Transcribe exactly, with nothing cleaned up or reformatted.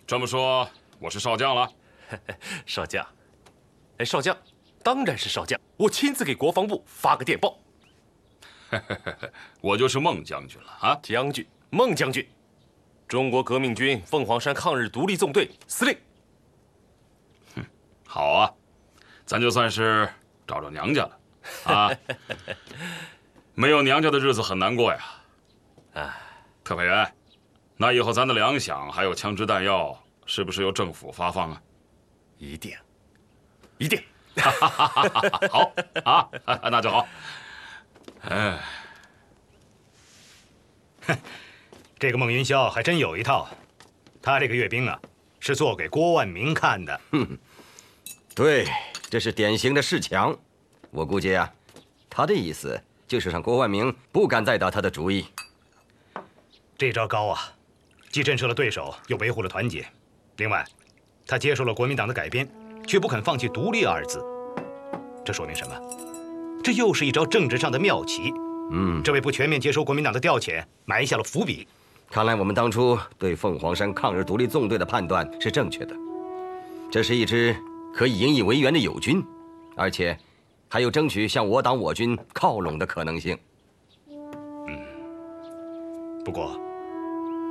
这么说，我是少将了。 少将，哎，少将，当然是少将，我亲自给国防部发个电报。 我就是孟将军了啊， 将军，孟将军，中国革命军凤凰山抗日独立纵队司令。 哼，好啊，咱就算是找着娘家了啊。没有娘家的日子很难过呀。哎，特派员，那以后咱的粮饷还有枪支弹药，是不是由政府发放啊？ 一定，一定。 好啊，那就好。哎， 哼，这个孟云霄还真有一套。他这个阅兵啊，是做给郭万明看的。 哼，对，这是典型的示强。我估计啊，他的意思就是让郭万明不敢再打他的主意。 这招高啊，既震慑了对手，又维护了团结。另外，他接受了国民党的改编，却不肯放弃独立二字。这说明什么？这又是一招政治上的妙棋。嗯，这为不全面接收国民党的调遣埋下了伏笔。 看来我们当初对凤凰山抗日独立纵队的判断是正确的。这是一支可以引以为援的友军，而且还有争取向我党我军靠拢的可能性。 嗯，不过